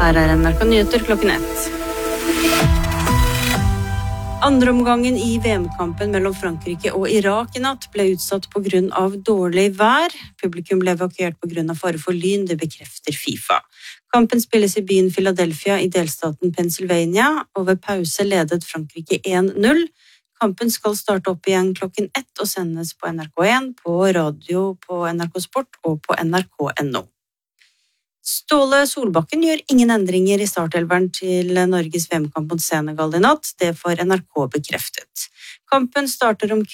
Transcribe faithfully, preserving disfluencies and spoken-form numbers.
Her er N R K Nyheter klokken ett. Andre omgangen i V M-kampen mellom Frankrike og Irak i natt ble utsatt på grunn av dårlig vær. Publikum ble evakuert på grunn av fare for lyn, det bekrefter FIFA. Kampen spilles i byen Philadelphia i delstaten Pennsylvania, og ved pause ledet Frankrike én null. Kampen skal starte opp igjen klokken ett og sendes på N R K én, på radio, på N R K Sport og på N R K punktum no. Ståle Solbakken gjør ingen endringer i startelveren til Norges V M-kamp mot Senegal i natt. Det får N R K bekreftet. Kampen starter om